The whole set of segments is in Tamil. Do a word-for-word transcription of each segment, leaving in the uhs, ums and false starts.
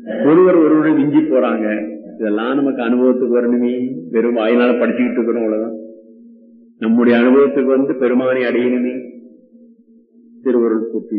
ஒருவர் ஒருவரை விஞ்சி போறாங்க. இதெல்லாம் நமக்கு அனுபவத்துக்கு வரணுமே. வெறும் வாயினால படிச்சுக்கிட்டு இருக்கிறோம், அவ்வளவுதான். நம்முடைய அனுபவத்துக்கு வந்து பெருமானை அடையணுமே. திருவருள் கூட்டி.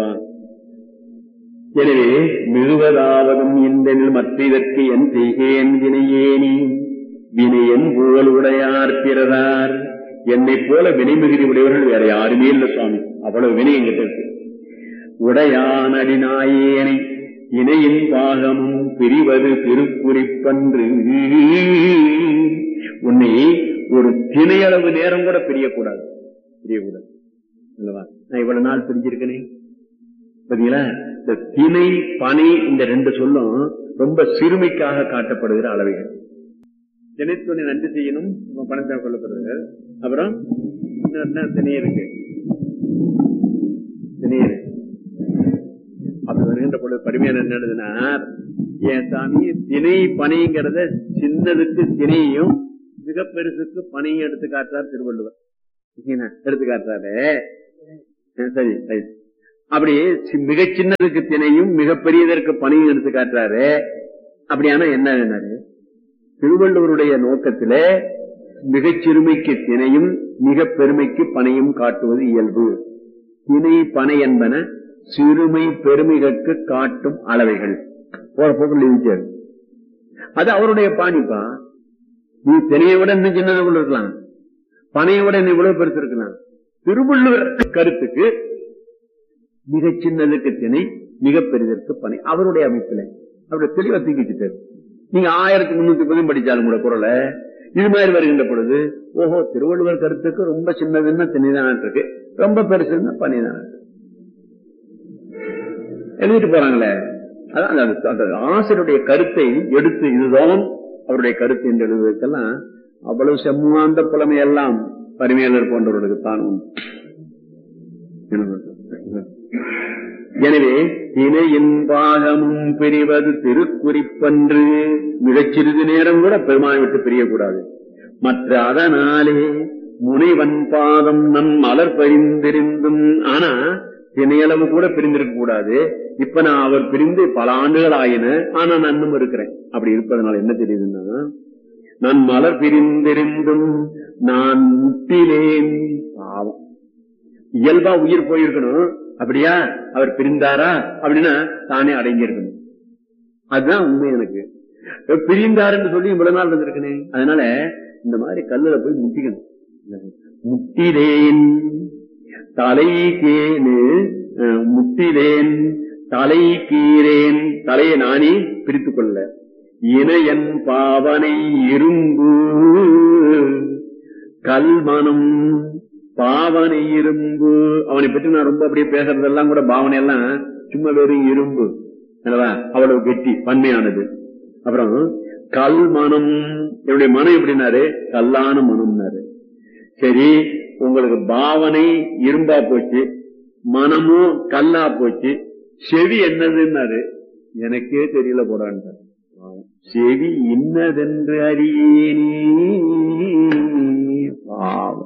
எனவே மிகுவதாவதும் இந்த மற்ற இதற்கு என் செய்கேன் வினையேனி வினையன் புகழ் உடையார் பிறரார். என்னை போல வினை மிகுதி உடையவர்கள் வேற யாருமே இல்லை சுவாமி. அவ்வளவு வினை எங்கிட்ட இருக்கு. உடையான் அடிநாயேனை இணையின் பாகமும் பிரிவது திருக்குறிப்பன்று. உன்னை ஒரு திணையளவு நேரம் கூட பிரியக்கூடாது, பிரியக்கூடாது அல்லவா? நான் இவ்வளவு நாள் பிரிஞ்சிருக்கேனே பாத்தீங்களா? இந்த திணை பனை இந்த ரெண்டு சொல்லும் ரொம்ப சிறுமைக்காக காட்டப்படுகிற அளவைகள். திணைத்துணை நன்றி செய்யணும், பணத்தை கொள்ளப்படுறது. அப்புறம் திணை இருக்கு, திணை அப்படி வருகின்ற பொழுது பரிமையான என்ன எழுதுனா, என் சாமி திணை பனைங்கிறத சின்னதுக்கு திணையும் மிக பெருசுக்கு பனையும் எடுத்து காட்டுறார் திருவள்ளுவர். எடுத்து காட்டுறாரு. சரி, அப்படி மிக சின்னதுக்கு திணையும் மிக பெரியதற்கு பனையும் எடுத்து காட்டுறாரு. அப்படியானா என்ன என்னாரு? திருவள்ளுவருடைய நோக்கத்தில மிகச் சிறுமைக்கு திணையும் மிக பெருமைக்கு பனையும் காட்டுவது இயல்பு. திணை பனை என்பன சிறுமை பெருமைகளுக்கு காட்டும் அளவைகள். போற போக்கு அது அவருடைய பாணிப்பா. நீ திணையை விட இன்னும் சின்னதை கொண்டு இருக்கலாம், பனையை விட இன்னும் இவ்வளவு பெருசு இருக்கலாம். திருவள்ளுவர் கருத்துக்கு மிகச் சின்னதுக்கு திணை மிக பெரிதற்கு பனை அவருடைய அமைப்பில அவருடைய தெளிவா தூக்கிட்டாரு. நீங்க ஆயிரத்தி முன்னூத்தி பதியும் படிச்சாலும் கூட குரலை இது மாதிரி வருகின்ற பொழுது, ஓஹோ திருவள்ளுவர் கருத்துக்கு ரொம்ப சின்னதுன்னா திணைதான் இருக்கு, ரொம்ப பெருசுன்னா பனைதான் இருக்கு. எழுதிட்டு போறாங்களே. அதான் ஆசிரியருடைய கருத்தை எடுத்து இதுதான் அவருடைய கருத்து என்று எழுதுவதற்கெல்லாம் அவ்வளவு செம்மாந்த புலமையெல்லாம் பரிமையாளர் போன்றவர்களுக்கு தான் உண்டு. எனவே திணையின் பாகமும் பிரிவது திருக்குறிப்பன்று. மிகச் சிறிது நேரம் கூட பெருமானை விட்டு பிரியக்கூடாது. மற்ற அதனாலே முனைவன் பாதம் நம் மலர் பரிந்திருந்தும். ஆனா திணையளவு கூட பிரிந்திருக்க கூடாது. இப்ப நான் அவர் பிரிந்து பல ஆண்டுகள் ஆயின, ஆனா நன்னும் இருக்கிறேன். அப்படி இருப்பதனால என்ன தெரியுதுன்னா, நான் மலர் பிரிந்திருந்தும் நான் முட்டிலேன். பாவம், இயல்பா உயிர் போயிருக்கணும். அப்படியா அவர் பிரிந்தாரா அப்படின்னா தானே அடங்கி இருக்கணும். அதுதான் உண்மை. எனக்கு பிரிந்தாருன்னு சொல்லி இவ்வளவு நாள் இருந்திருக்கனே. அதனால இந்த மாதிரி கல்லுல போய் முட்டிக்கணும். முட்டிலேன் தலை கேனு முட்டிலேன் தலை கீரேன். தலையை நானே பிரித்துக் கொள்ள இணையன் பாவனை இரும்பு கல்மனம் பாவனை இரும்பு. அவனை பற்றி நான் ரொம்ப அப்படியே பேசுறதெல்லாம் கூட பாவனை எல்லாம் சும்மா வெறும் இரும்பு அல்லவா, அவ்வளவு கெட்டி பன்மையானது. அப்புறம் கல் மனம், என்னுடைய மனம் எப்படின்னாரு கல்லான மனம்னாரு. சரி, உங்களுக்கு பாவனை இரும்பா போச்சு, மனமும் கல்லா போச்சு, செவி என்னதுன்னாரு எனக்கே தெரியல போடான்னு. செவி இன்னதென்று அறியேனே. பாவம்.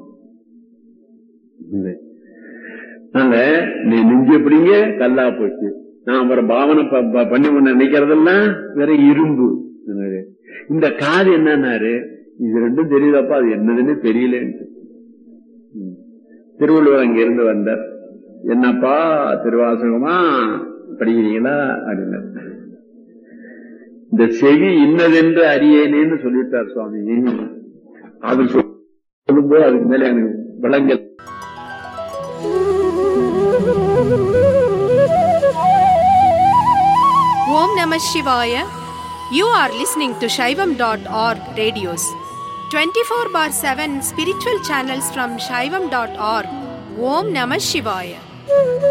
நீ நெஞ்சு எப்படிங்க கல்லா போச்சு. நான் ஒரு பாவனை பண்ணி ஒண்ணு நினைக்கிறதெல்லாம் வேற இரும்பு. இந்த காது என்னன்னாரு இது ரெண்டும் தெரியுதாப்பா, அது என்னதுன்னு தெரியலன்ட்டு. திருவள்ளுவர் அங்க இருந்து வந்தார். என்னப்பா திருவாசகமா படிக்கிறீங்களா அப்படின்னா, இந்த செவி இன்னதென்று அறியேனேன்னு சொல்லிட்டார் சுவாமி. அது சொல்லும்போது அதுக்கு மேல எனக்கு விளங்கல். Om Namah Shivaya. You are listening to Shaivam dot org radios. twenty-four bar seven spiritual channels from Shaivam dot org. Om Namah Shivaya.